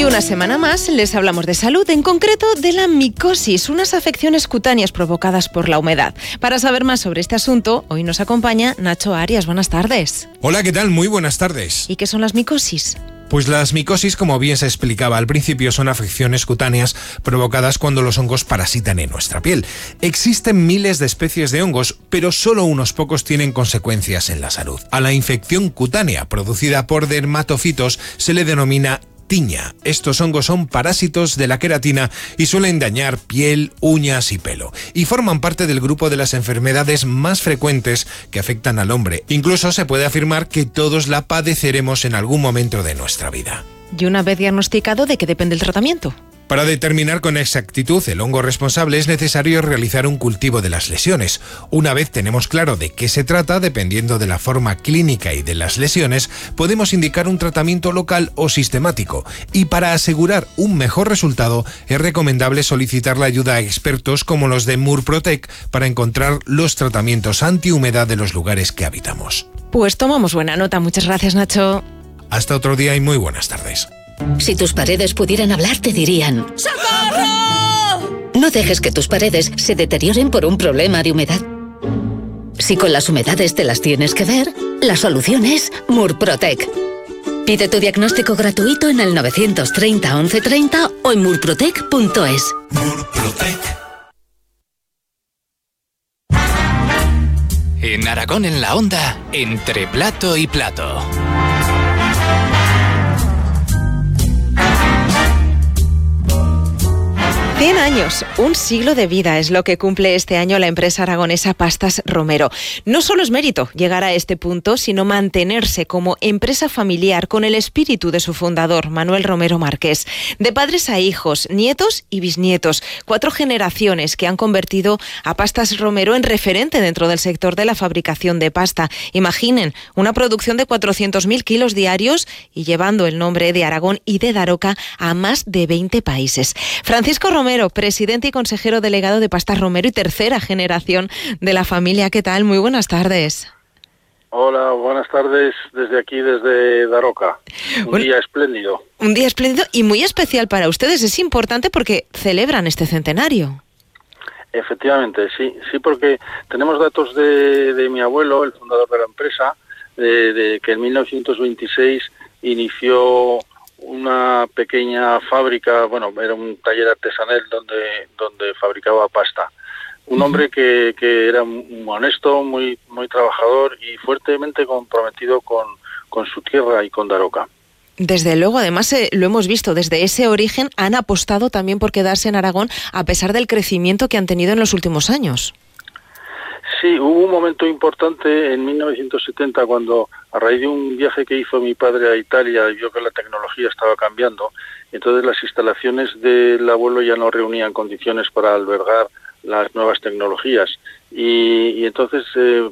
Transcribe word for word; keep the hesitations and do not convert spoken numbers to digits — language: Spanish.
Y una semana más les hablamos de salud, en concreto de la micosis, unas afecciones cutáneas provocadas por la humedad. Para saber más sobre este asunto, hoy nos acompaña Nacho Arias. Buenas tardes. Hola, ¿qué tal? Muy buenas tardes. ¿Y qué son las micosis? Pues las micosis, como bien se explicaba al principio, son afecciones cutáneas provocadas cuando los hongos parasitan en nuestra piel. Existen miles de especies de hongos, pero solo unos pocos tienen consecuencias en la salud. A la infección cutánea producida por dermatofitos se le denomina tiña. Estos hongos son parásitos de la queratina y suelen dañar piel, uñas y pelo. Y forman parte del grupo de las enfermedades más frecuentes que afectan al hombre. Incluso se puede afirmar que todos la padeceremos en algún momento de nuestra vida. Y una vez diagnosticado, ¿de qué depende el tratamiento? Para determinar con exactitud el hongo responsable es necesario realizar un cultivo de las lesiones. Una vez tenemos claro de qué se trata, dependiendo de la forma clínica y de las lesiones, podemos indicar un tratamiento local o sistemático. Y para asegurar un mejor resultado, es recomendable solicitar la ayuda a expertos como los de Murprotec para encontrar los tratamientos antihumedad de los lugares que habitamos. Pues tomamos buena nota. Muchas gracias, Nacho. Hasta otro día y muy buenas tardes. Si tus paredes pudieran hablar, te dirían: ¡socorro! No dejes que tus paredes se deterioren por un problema de humedad. Si con las humedades te las tienes que ver, la solución es Murprotec. Pide tu diagnóstico gratuito en el novecientos treinta once treinta o en murprotec punto es. Murprotec. En Aragón en la Onda, entre plato y plato. cien años, un siglo de vida es lo que cumple este año la empresa aragonesa Pastas Romero. No solo es mérito llegar a este punto, sino mantenerse como empresa familiar con el espíritu de su fundador, Manuel Romero Márquez. De padres a hijos, nietos y bisnietos, cuatro generaciones que han convertido a Pastas Romero en referente dentro del sector de la fabricación de pasta. Imaginen, una producción de cuatrocientos mil kilos diarios y llevando el nombre de Aragón y de Daroca a más de veinte países. Francisco Romero, presidente y consejero delegado de Pastas Romero y tercera generación de la familia. ¿Qué tal? Muy buenas tardes. Hola, buenas tardes desde aquí, desde Daroca. Un, un día espléndido. Un día espléndido y muy especial para ustedes. Es importante porque celebran este centenario. Efectivamente, sí, sí, porque tenemos datos de, de mi abuelo, el fundador de la empresa, de, de que en mil novecientos veintiséis inició una pequeña fábrica, bueno, era un taller artesanal donde donde fabricaba pasta. Un hombre que, que era muy honesto, muy muy trabajador y fuertemente comprometido con, con su tierra y con Daroca. Desde luego, además eh, lo hemos visto, desde ese origen han apostado también por quedarse en Aragón a pesar del crecimiento que han tenido en los últimos años. Sí, hubo un momento importante en mil novecientos setenta cuando, a raíz de un viaje que hizo mi padre a Italia, vio que la tecnología estaba cambiando. Entonces las instalaciones del abuelo ya no reunían condiciones para albergar las nuevas tecnologías. Y, y entonces eh,